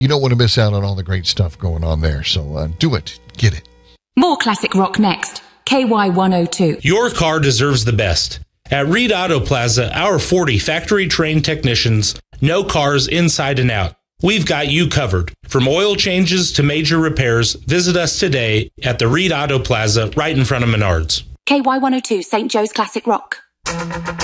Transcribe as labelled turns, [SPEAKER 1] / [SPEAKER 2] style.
[SPEAKER 1] You don't want to miss out on all the great stuff going on there. So do it. Get it.
[SPEAKER 2] More classic rock next. KY102.
[SPEAKER 3] Your car deserves the best. At Reed Auto Plaza, our 40 factory-trained technicians know cars inside and out. We've got you covered. From oil changes to major repairs, visit us today at the Reed Auto Plaza right in front of Menards.
[SPEAKER 2] KY102, St. Joe's Classic Rock.